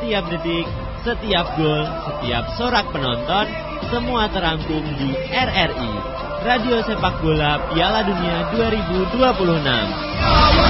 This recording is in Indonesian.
setiap detik, setiap gol, setiap sorak penonton, semua terangkum di RRI, Radio Sepak Bola Piala Dunia 2026.